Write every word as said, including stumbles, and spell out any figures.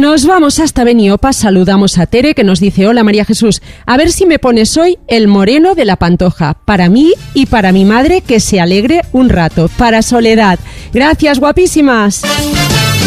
Nos vamos hasta Beniopa, saludamos a Tere, que nos dice: hola María Jesús, a ver si me pones hoy el moreno de la Pantoja, para mí y para mi madre, que se alegre un rato, para Soledad. Gracias, guapísimas.